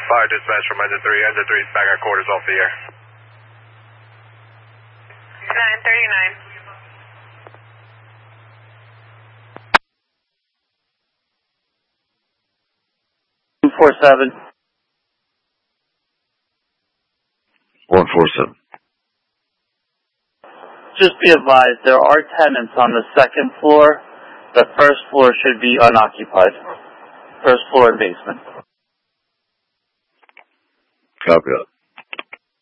Fire dispatch from Engine 3. Engine 3 is back at quarters off the air. 939. 247. 147. Just be advised, there are tenants on the second floor. The first floor should be unoccupied. First floor and basement. Copy that.